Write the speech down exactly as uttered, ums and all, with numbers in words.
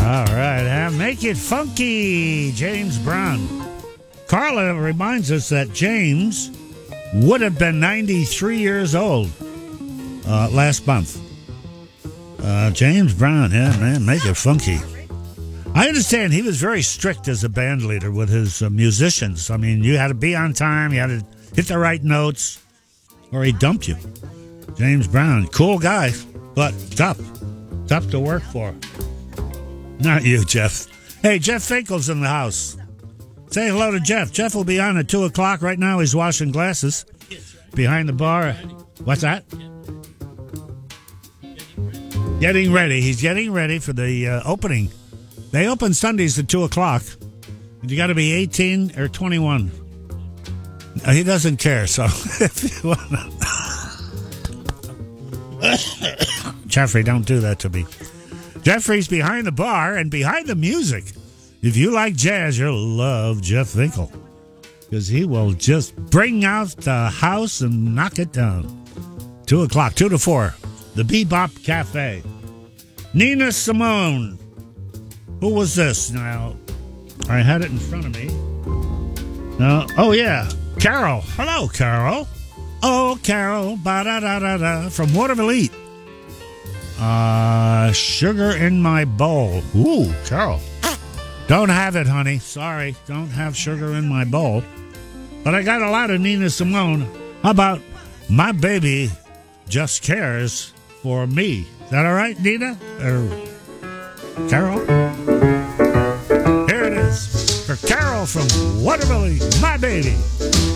All right, uh, make it funky, James Brown. Carla reminds us that James would have been ninety-three years old uh, last month. Uh, James Brown, yeah, man, make it funky. I understand he was very strict as a band leader with his uh, musicians. I mean, you had to be on time, you had to hit the right notes, or he'd dump you. James Brown, cool guy, but tough. Tough to work for. Not you, Jeff. Hey, Jeff Finkel's in the house. Say hello to Jeff. Jeff will be on at two o'clock. Right now he's washing glasses behind the bar. What's that? Getting ready. He's getting ready for the uh, opening. They open Sundays at two o'clock. And you got to be eighteen or twenty-one. No, he doesn't care, so if you want to... Jeffrey, don't do that to me. Jeffrey's behind the bar and behind the music. If you like jazz, you'll love Jeff Finkel, because he will just bring out the house and knock it down. Two o'clock, two to four, the Bebop Cafe. Nina Simone. Who was this? Now, I had it in front of me. Now, oh yeah, Carol. Hello, Carol. Oh, Carol, ba-da-da-da-da, from Waterville Eat. Uh, sugar in my bowl. Ooh, Carol. Don't have it, honey. Sorry, don't have sugar in my bowl. But I got a lot of Nina Simone. How about My Baby Just Cares for Me? Is that all right, Nina? Or Carol? Here it is for Carol from Waterville Eat, My Baby.